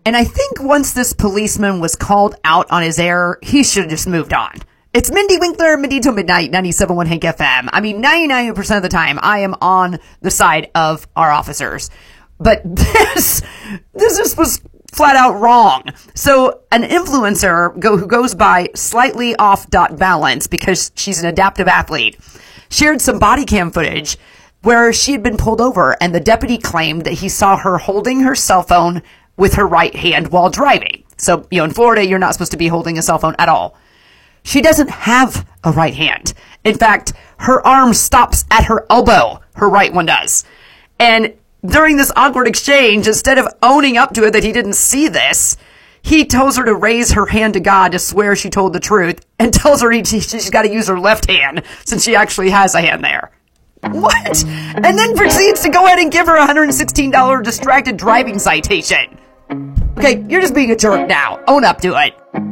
And I think once this policeman was called out on his error, he should have just moved on. It's Mindy Winkler, Mindy Till Midnight, 97.1 Hank FM. I mean, 99% of the time, I am on the side of our officers. But this just was flat out wrong. So an influencer who goes by slightly off .balance because she's an adaptive athlete shared some body cam footage where she had been pulled over, and the deputy claimed that he saw her holding her cell phone with her right hand while driving. So, in Florida, you're not supposed to be holding a cell phone at all. She doesn't have a right hand. In fact, her arm stops at her elbow. Her right one does. And during this awkward exchange, instead of owning up to it that he didn't see this, he tells her to raise her hand to God to swear she told the truth, and tells her she's got to use her left hand since she actually has a hand there. What? And then proceeds to go ahead and give her a $116 distracted driving citation. Okay, you're just being a jerk now. Own up to it.